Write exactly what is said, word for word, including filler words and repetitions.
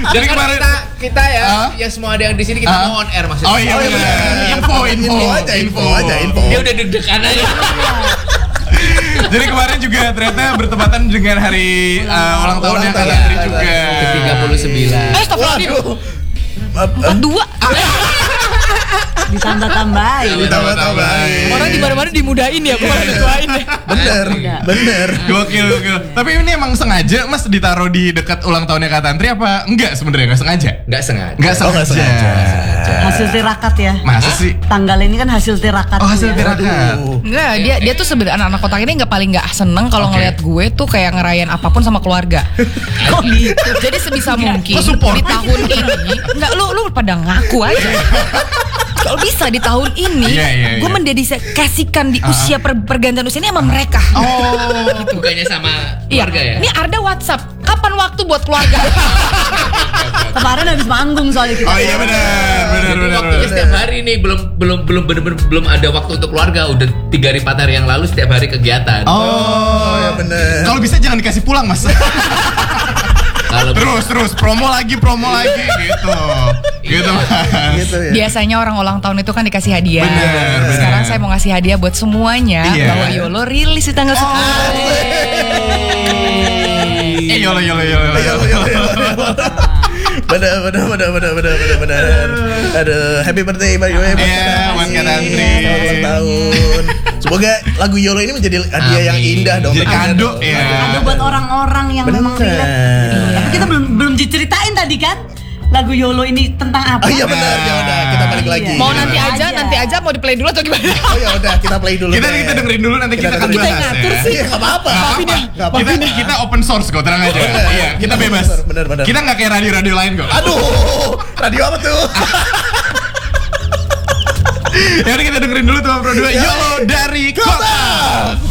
Jadi kemarin kita kita ya, uh, ya semua ada yang di sini kita uh, mau on air maksudnya. Oh iya benar. Info, info, info aja, info aja, info. Dia udah deg-degan aja. Jadi kemarin juga ternyata bertepatan dengan hari uh, ulang tahunnya Kak Tantri juga. ke tiga puluh sembilan. Eh, stop lagi. Empat dua. Ditambah-tambahin. Ditambah-tambahin. Orang di mana-mana dimudahin ya, bukan dituain ya. Bener, bener. Gokil, gokil. Tapi ini emang sengaja Mas ditaruh di dekat ulang tahunnya Kak Tantri apa enggak sebenarnya? Enggak sengaja? Enggak sengaja. Enggak Oh, nggak sengaja. sengaja. Hasil tirakat ya. Masa sih? Tanggal ini kan hasil tirakat. Oh, hasil ya. tirakat. Enggak, dia dia tuh sebenarnya anak-anak kotak ini nggak paling nggak seneng kalau Oke. ngeliat gue tuh kayak ngerayain apapun sama keluarga. Kok gitu? Jadi sebisa mungkin Kok support? di tahun ini, enggak lu lu pada ngaku aja. Kalau bisa di tahun ini, Iya, iya, gue iya. mendedikasikan di usia per, pergantian usia ini sama mereka. Oh, Bukannya sama Iya, keluarga ya? ini Arda WhatsApp. Kapan waktu buat keluarga? Kemarin habis manggung soalnya kita. oh iya benar, benar, Jadi benar, waktunya benar. setiap hari nih belum belum belum bener-bener belum ada waktu untuk keluarga. Udah tiga hari empat hari yang lalu setiap hari kegiatan. Oh, ya bener. Kalau bisa jangan dikasih pulang Mas. Kalau terus terus promo lagi promo lagi gitu, gitu Mas. Gitu ya. Biasanya orang ulang tahun itu kan dikasih hadiah. Bener, Sekarang bener. saya mau ngasih hadiah buat semuanya Iya. bahwa YOLO rilis di tanggal sepuluh. Eh yolo yolo yolo yolo. Bener, bener, bener, bener, bener, bener, bener. Aduh, happy birthday by the way. Iya, buat Kak Tantri. Selamat ulang tahun. Semoga lagu YOLO ini menjadi hadiah yang Amin. indah dong. Jadi kado ya. Ada buat orang-orang yang Bener. memang relate. Tapi kita belum belum diceritain tadi kan lagu YOLO ini tentang apa? Oh iya benar, ya udah kita balik Iya. lagi. Mau Iya. nanti aja, Aja. nanti aja mau di play dulu atau gimana? Oh ya udah kita play dulu. Kita deh. kita dengerin dulu nanti kita, Kita akan dengerin. bahas Kita ngatur ya. sih. Iya nggak apa-apa. Nggak apa-apa. Nggak apa-apa. Kita kita open source kok, tenang aja. Iya, kita bebas. Bener, bener, bener. Kita nggak kayak radio-radio lain kok. Aduh, radio apa tuh? Ya udah kita dengerin dulu tuh Bro dua YOLO dari Kota.